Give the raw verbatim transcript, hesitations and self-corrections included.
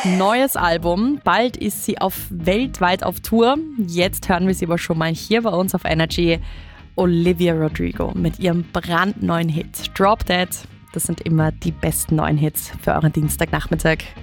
Neues Album. Bald ist sie auf weltweit auf Tour. Jetzt hören wir sie aber schon mal hier bei uns auf Energy. Olivia Rodrigo mit ihrem brandneuen Hit Drop Dead. Das sind immer die besten neuen Hits für euren Dienstagnachmittag.